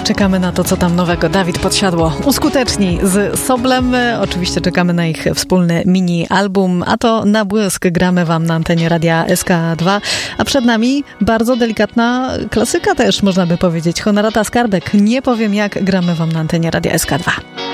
Czekamy na to, co tam nowego Dawid Podsiadło uskuteczni z Soblem. Oczywiście czekamy na ich wspólny mini-album, a to na błysk gramy wam na antenie Radia SK2. A przed nami bardzo delikatna klasyka też, można by powiedzieć. Honorata Skarbek. Nie powiem jak, gramy wam na antenie Radia SK2.